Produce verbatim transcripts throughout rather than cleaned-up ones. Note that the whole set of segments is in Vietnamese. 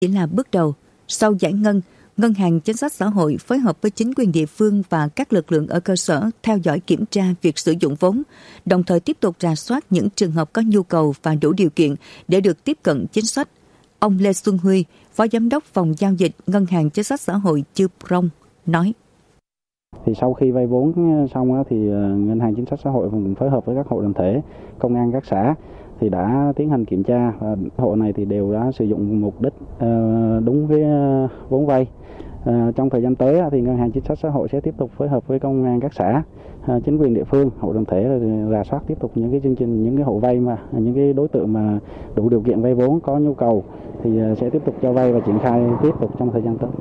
chỉ là bước đầu. Sau giải ngân, Ngân hàng Chính sách Xã hội phối hợp với chính quyền địa phương và các lực lượng ở cơ sở theo dõi kiểm tra việc sử dụng vốn, đồng thời tiếp tục rà soát những trường hợp có nhu cầu và đủ điều kiện để được tiếp cận chính sách. Ông Lê Xuân Huy, Phó Giám đốc Phòng Giao dịch Ngân hàng Chính sách Xã hội Chư Prong, nói. Thì sau khi vay vốn xong thì Ngân hàng Chính sách Xã hội cũng phối hợp với các hộ đoàn thể, công an các xã thì đã tiến hành kiểm tra, và hộ này thì đều đã sử dụng mục đích đúng với vốn vay. Trong thời gian tới thì Ngân hàng Chính sách Xã hội sẽ tiếp tục phối hợp với công an các xã, chính quyền địa phương, hộ đoàn thể rà soát tiếp tục những cái chương trình, những cái hộ vay mà những cái đối tượng mà đủ điều kiện vay vốn có nhu cầu thì sẽ tiếp tục cho vay và triển khai tiếp tục trong thời gian tới.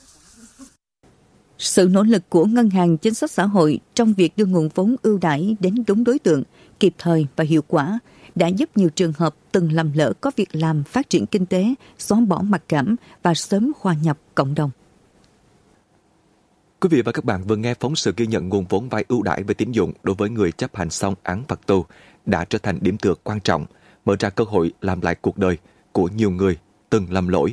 Sự nỗ lực của Ngân hàng Chính sách Xã hội trong việc đưa nguồn vốn ưu đãi đến đúng đối tượng, kịp thời và hiệu quả đã giúp nhiều trường hợp từng lầm lỡ có việc làm phát triển kinh tế, xóa bỏ mặc cảm và sớm hòa nhập cộng đồng. Quý vị và các bạn vừa nghe phóng sự ghi nhận nguồn vốn vay ưu đãi về tín dụng đối với người chấp hành xong án phạt tù đã trở thành điểm tựa quan trọng, mở ra cơ hội làm lại cuộc đời của nhiều người từng lầm lỗi.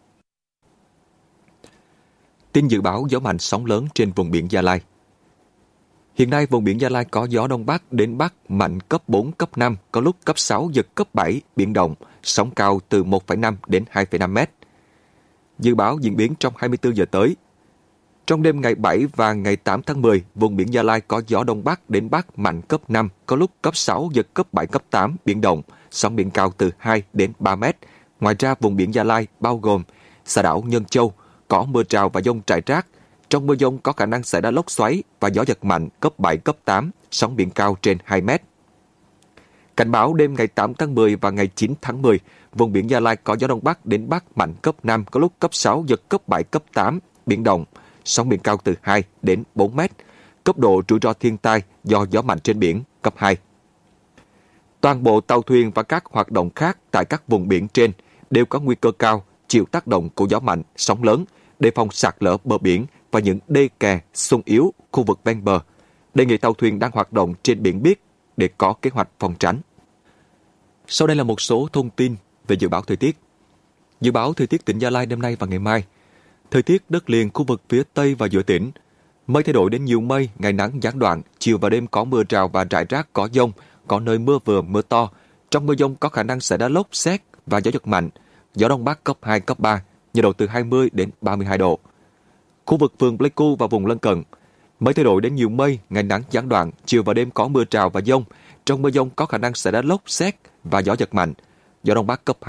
Tin dự báo gió mạnh sóng lớn trên vùng biển Gia Lai. Hiện nay, vùng biển Gia Lai có gió Đông Bắc đến Bắc mạnh cấp bốn, cấp năm, có lúc cấp sáu, giật cấp bảy, biển động, sóng cao từ một phẩy năm đến hai phẩy năm mét. Dự báo diễn biến trong hai mươi tư giờ tới. Trong đêm ngày bảy và ngày tám tháng mười, vùng biển Gia Lai có gió Đông Bắc đến Bắc mạnh cấp năm, có lúc cấp sáu, giật cấp bảy, cấp tám, biển động, sóng biển cao từ hai đến ba mét. Ngoài ra, vùng biển Gia Lai bao gồm xã đảo Nhân Châu, có mưa rào và dông rải rác. Trong mưa dông có khả năng xảy ra lốc xoáy và gió giật mạnh cấp bảy, cấp tám, sóng biển cao trên hai mét. Cảnh báo đêm ngày tám tháng mười và ngày chín tháng mười, vùng biển Gia Lai có gió Đông Bắc đến Bắc mạnh cấp năm, có lúc cấp sáu, giật cấp bảy, cấp tám, biển động, sóng biển cao từ hai đến bốn mét. Cấp độ rủi ro thiên tai do gió mạnh trên biển cấp hai. Toàn bộ tàu thuyền và các hoạt động khác tại các vùng biển trên đều có nguy cơ cao chịu tác động của gió mạnh, sóng lớn, đề phòng sạt lở bờ biển và những đê kè, xung yếu, khu vực ven bờ. Đề nghị tàu thuyền đang hoạt động trên biển biết để có kế hoạch phòng tránh. Sau đây là một số thông tin về dự báo thời tiết. Dự báo thời tiết tỉnh Gia Lai đêm nay và ngày mai. Thời tiết đất liền khu vực phía Tây và giữa tỉnh. Mây thay đổi đến nhiều mây, ngày nắng gián đoạn, chiều và đêm có mưa rào và rải rác có dông, có nơi mưa vừa mưa to. Trong mưa dông có khả năng xảy ra lốc, sét và gió giật mạnh. Gió Đông Bắc cấp hai, cấp ba, nhiệt độ từ hai mươi đến ba mươi hai độ. Khu vực phường Pleiku và vùng lân cận. Mây thay đổi đến nhiều mây, ngày nắng gián đoạn, chiều và đêm có mưa rào và dông. Trong mưa dông có khả năng xảy ra lốc, sét và gió giật mạnh. Gió Đông Bắc cấp hai.